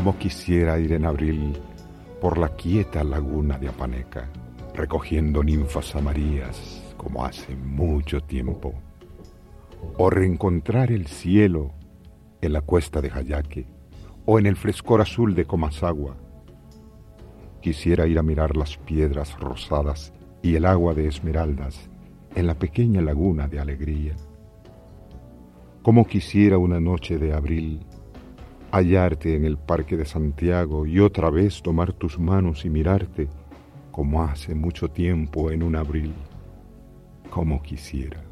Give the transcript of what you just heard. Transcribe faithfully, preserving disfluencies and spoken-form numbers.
Como quisiera ir en abril por la quieta laguna de Apaneca, recogiendo ninfas amarillas como hace mucho tiempo, o reencontrar el cielo en la cuesta de Jayaque o en el frescor azul de Comasagua. Quisiera ir a mirar las piedras rosadas y el agua de esmeraldas en la pequeña laguna de Alegría. Como quisiera una noche de abril hallarte en el Parque de Santiago y otra vez tomar tus manos y mirarte como hace mucho tiempo en un abril. Como quisiera.